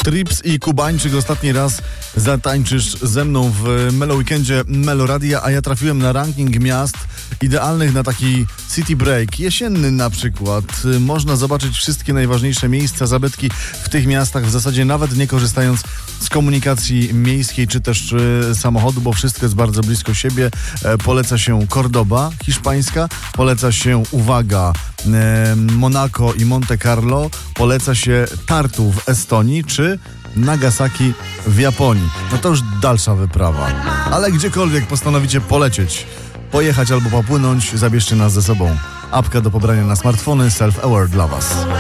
Trips i Kubańczyk, ostatni raz zatańczysz ze mną w Melo Weekendzie Meloradia, a ja trafiłem na ranking miast idealnych na taki city break. Jesienny na przykład. Można zobaczyć wszystkie najważniejsze miejsca, zabytki w tych miastach, w zasadzie nawet nie korzystając z komunikacji miejskiej czy też samochodu, bo wszystko jest bardzo blisko siebie. Poleca się Cordoba, hiszpańska, poleca się, uwaga, Monako i Monte Carlo, poleca się Tartu w Estonii czy Nagasaki w Japonii. No to już dalsza wyprawa. Ale gdziekolwiek postanowicie polecieć, pojechać albo popłynąć, zabierzcie nas ze sobą. Apka do pobrania na smartfony, self-aware dla Was.